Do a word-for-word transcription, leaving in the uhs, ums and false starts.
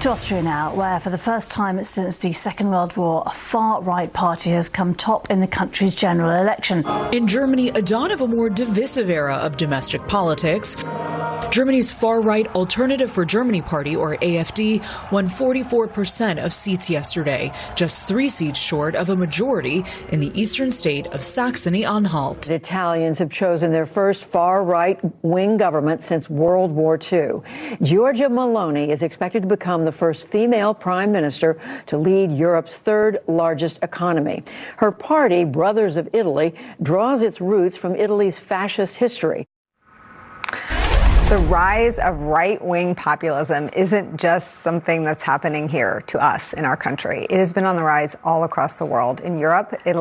To Austria now, where for the first time since the Second World War, a far-right party has come top in the country's general election. In Germany, a dawn of a more divisive era of domestic politics. Germany's far-right Alternative for Germany party, or A F D, won forty-four percent of seats yesterday, just three seats short of a majority in the eastern state of Saxony-Anhalt. The Italians have chosen their first far-right wing government since World War Two. Giorgia Meloni is expected to become the first female prime minister to lead Europe's third largest economy. Her party, Brothers of Italy, draws its roots from Italy's fascist history. The rise of right-wing populism isn't just something that's happening here to us in our country. It has been on the rise all across the world. In Europe, Italy